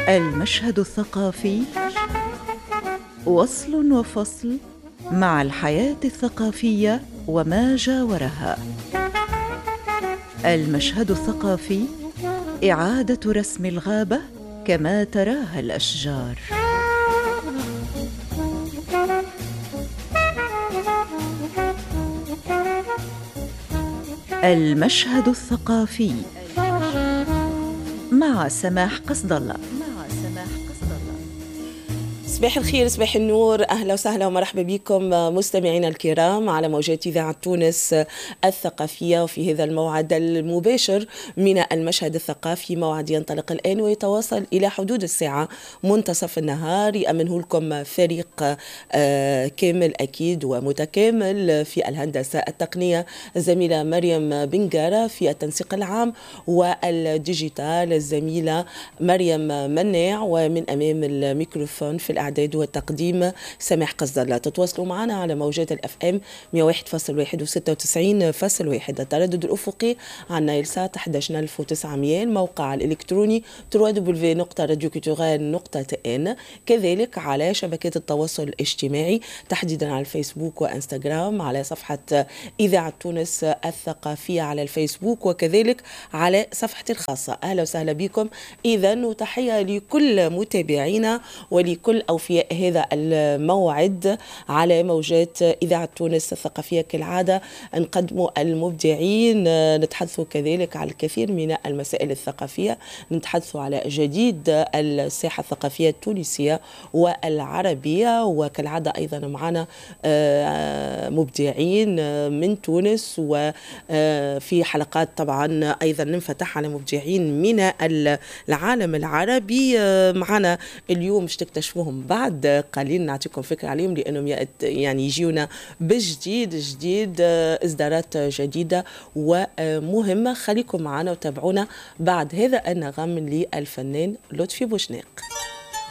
المشهد الثقافي وصل وفصل مع الحياة الثقافية وما جاورها. المشهد الثقافي إعادة رسم الغابة كما تراها الأشجار. المشهد الثقافي مع سماح قصد الله. صباح الخير، صباح النور، أهلا وسهلا ومرحبا بكم مستمعينا الكرام على موجات إذاعة تونس الثقافية. وفي هذا الموعد المباشر من المشهد الثقافي، موعد ينطلق الآن ويتواصل إلى حدود الساعة منتصف النهار، يأمنه لكم فريق كامل أكيد ومتكامل في الهندسة التقنية، الزميلة مريم بنجارة، في التنسيق العام والديجيتال الزميلة مريم مناع، ومن أمام الميكروفون في الإعداد والتقديم سماح قصد الله. تتواصلوا معنا على موجات الأف أم 101.1 و96.1، التردد الأفقي على نايل سات 11900، الموقع الإلكتروني www.radioculturel.n، كذلك على شبكات التواصل الاجتماعي تحديدا على الفيسبوك وإنستغرام، على صفحة إذاعة تونس الثقافية على الفيسبوك، وكذلك على صفحتي الخاصة. أهلا وسهلا بكم إذن، وتحية لكل متابعينا ولكل أوفياء هذا الموعد على موجات إذاعة تونس الثقافية. كالعادة نقدموا المبدعين، نتحدثوا كذلك على الكثير من المسائل الثقافية، نتحدثوا على جديد الساحة الثقافية التونسية والعربية، وكالعادة أيضا معنا مبدعين من تونس، وفي حلقات طبعا أيضا ننفتح على مبدعين من العالم العربي. معنا اليوم مش تكتشفوهم بعد قليل، نعطيكم فكرة عليهم لأنهم يعني يجيونا بجديد إصدارات جديدة ومهمة. خليكم معنا وتابعونا بعد هذا النغم للفنان لطفي بوشناق.